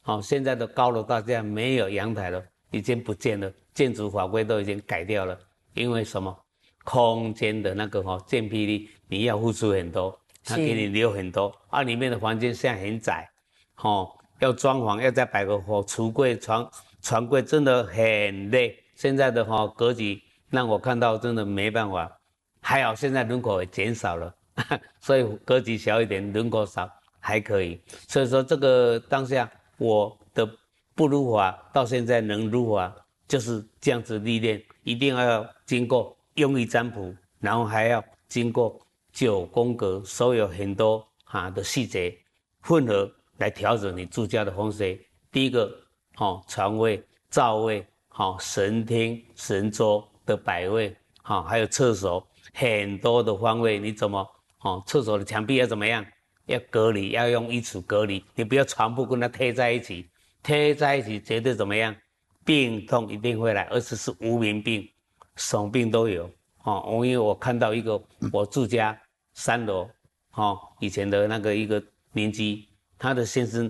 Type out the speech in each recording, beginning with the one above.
现在的高楼大厦没有阳台了，已经不见了，建筑法规都已经改掉了，因为什么？空间的那个建蔽力，你要付出很多，他给你留很多，里面的房间现在很窄，要装潢，要再摆个橱柜、床柜，真的很累。现在的格局让我看到真的没办法，还好现在人口也减少了，所以格局小一点，人口少还可以。所以说这个当下我的不入法到现在能入法，就是这样子历练，一定要经过用意占卜，然后还要经过9宫格，所有很多的细节混合来调整你住家的风水。第一个床位、灶位、神厅、神桌的摆位，还有厕所很多的方位，你怎么厕所的墙壁要怎么样？要隔离，要用衣橱隔离，你不要床铺跟它贴在一起，贴在一起绝对怎么样？病痛一定会来，而且是无名病，什么病都有。因为我看到一个我住家3楼，以前的那个一个邻居，他的先生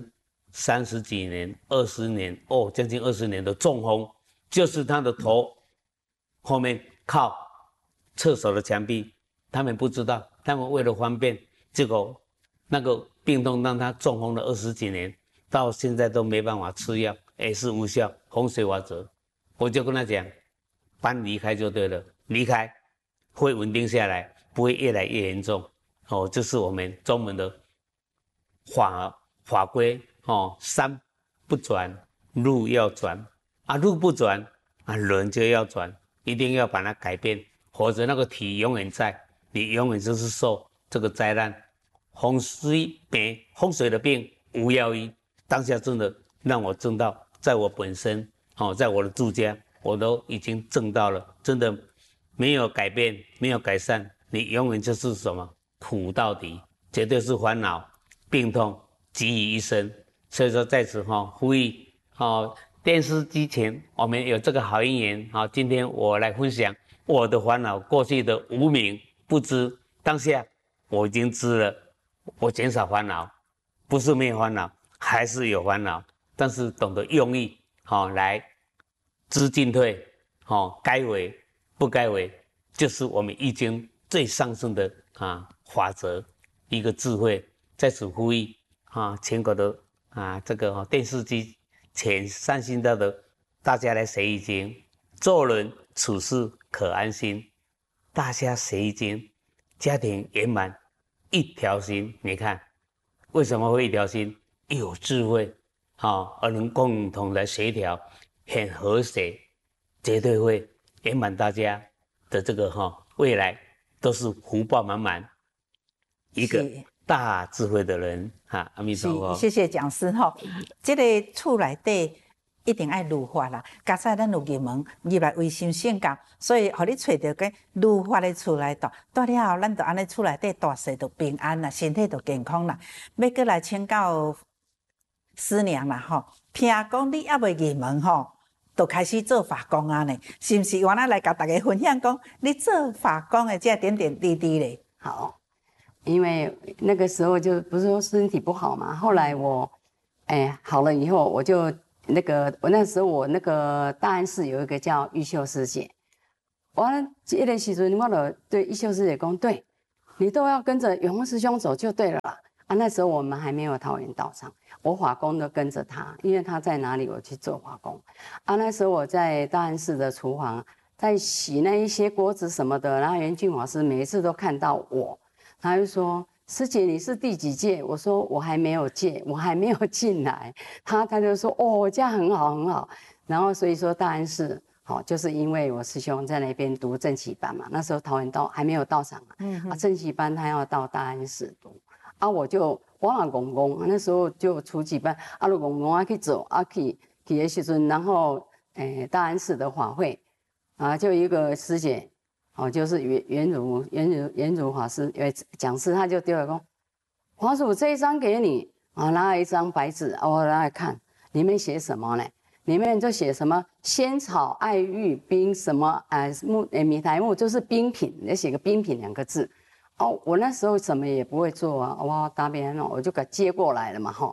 30几年、20年，将近20年的中风，就是他的头后面靠厕所的墙壁，他们不知道，他们为了方便，结果那个病痛让他中风了20几年，到现在都没办法吃药，也是无效。风水法则，我就跟他讲，搬离开就对了，离开会稳定下来，不会越来越严重。这是我们中门的法规。山不转，路要转路不转人就要转，一定要把它改变，否则那个体永远在，你永远就是受这个灾难。风水的病无药医，当下真的让我证到，在我本身在我的住家，我都已经证到了，真的没有改变，没有改善，你永远就是什么苦到底，绝对是烦恼、病痛集于一身。所以说在此呼吁电视机前我们有这个好姻缘今天我来分享我的烦恼，过去的无明不知，当下我已经知了，我减少烦恼，不是没有烦恼，还是有烦恼，但是懂得用意来知进退该为不该为，就是我们易经最上升的法则，一个智慧。在此呼吁全国的这个电视机前3星道的大家来学易经，做人处事可安心，大家学易经，家庭圆满，一条心。你看为什么会一条心？有智慧而能共同来协调，很和谐，绝对会圆满大家的这个未来都是福报满满，一个大智慧的人阿弥陀佛。 谢谢讲师这个厝内底一定爱如法啦。假使咱有入门入来为心性教，所以互你找到个如法的厝内住，住了后，咱就安尼厝内底大细就平安啦，身体就健康啦。要过来请教师娘啦听讲你还未入门就开始做法工呢？是不是？原来来甲大家分享讲，你做法工的这点点滴滴咧。 好。因为那个时候就不是说身体不好嘛，后来我，好了以后，我就我那时候我那个大安寺有一个叫玉秀师姐，完了这个时阵我就对玉秀师姐讲，对，你都要跟着永丰师兄走就对了啦。那时候我们还没有桃园道场，我法工都跟着他，因为他在哪里我去做法工。那时候我在大安寺的厨房在洗那一些锅子什么的，然后袁俊法师每一次都看到我。他就说：“师姐，你是第几届？”我说：“我还没有届，我还没有进来。”他就说：“哦，这样很好，很好。”然后所以说大安寺就是因为我师兄在那边读正期班嘛，那时候桃园还没有道场正期班他要到大安寺读我嘛公公那时候就初级班就公公去走去的时阵，然后大安寺的法会就一个师姐。就是圆如法师，因为讲师他就丢了说，华叔这一张给你拿了一张白纸我来看，里面写什么呢？里面就写什么仙草爱玉冰什么米苔木，就是冰品，也写个冰品2个字。我那时候什么也不会做我答辩我就给接过来了嘛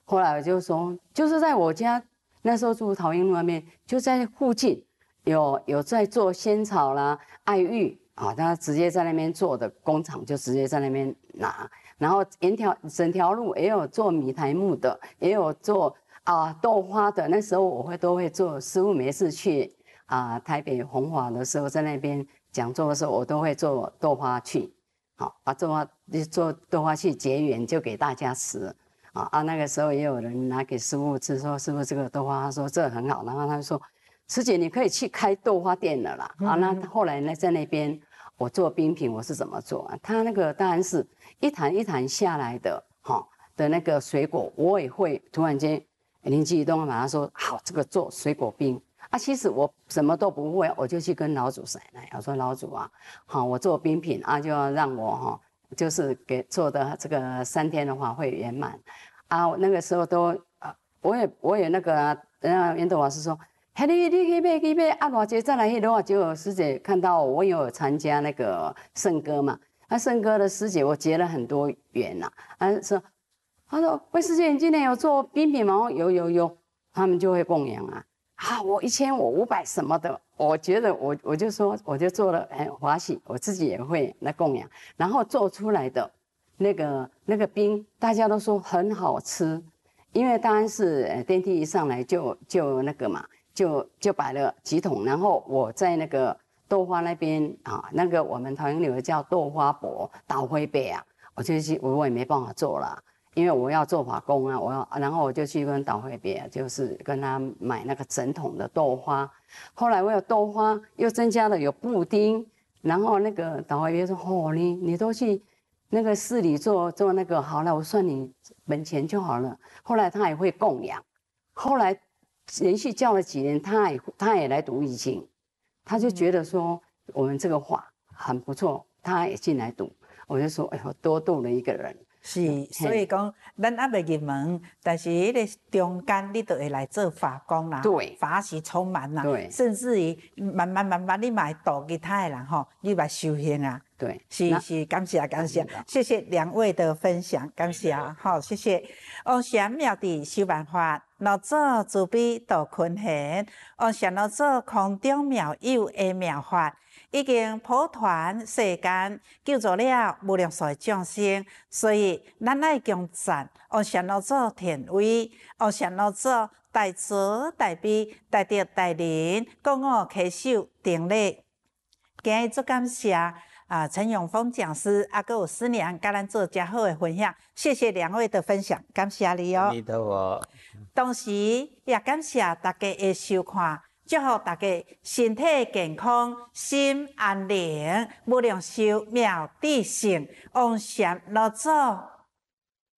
后来我就说，就是在我家那时候住桃园路那边，就在附近有在做仙草啦、爱玉啊，他直接在那边做的工厂，就直接在那边拿。然后整条路也有做米苔木的，也有做豆花的。那时候都会做，师傅每次去台北弘法的时候，在那边讲座的时候，我都会做豆花去，好把做豆花去结缘，就给大家吃。那个时候也有人拿给师傅吃，说师傅这个豆花，他说这很好，然后他就说师姐你可以去开豆花店了啦。那后来呢在那边我做冰品我是怎么做啊？他那个当然是一坛一坛下来的的那个水果，我也会突然间灵机一动，马上说好这个做水果冰。其实我什么都不会，我就去跟老祖奶奶，我说老祖我做冰品就要让我就是给做的这个3天的话会圆满那个时候都我也那个人家圆斗法师说，嘿你去买偌济再来的话，结果师姐看到我有参加那个圣歌嘛，圣歌的师姐我结了很多缘他说魏师姐你今年有做冰品吗？有，他们就会供养我1000我500什么的，我觉得我就说我就做了很欢喜，我自己也会来供养，然后做出来的那个冰，大家都说很好吃，因为当然是电梯一上来就那个嘛，就摆了几桶，然后我在那个豆花那边那个我们桃园有个叫豆花伯倒灰杯我也没办法做了。因为我要做法工然后我就去跟导会别，就是跟他买那个整桶的豆花。后来我有豆花，又增加了有布丁，然后那个导会别说你都去那个市里做那个好了，我算你本钱就好了。后来他也会供养，后来连续教了几年，他也来读易经，他就觉得说我们这个法很不错，他也进来读，我就说哎呦多度了一个人。 是，所以讲，咱还未入门，但是迄个中间你就会来做法工啦， 对， 法喜充满啦， 对， 甚至于慢慢你嘛会度其他的人你嘛修行对， 是，感谢，谢谢2位的分享，感谢谢谢。王禅妙智修办法，老祖慈悲度群贤，王禅老祖空中妙有的妙法。已经普传世间，救助了无量数的众生，所以咱爱敬赞王禅老祖田威，王禅老祖大慈大悲大德大仁，共我携手顶礼。今日足感谢陈永峰讲师，还有师娘甲咱做遮好的分享，谢谢2位的分享，感谢你阿弥陀佛。 同时也感谢大家的收看。祝福大家身体健康，心安宁，无量寿妙智胜，王禅老祖。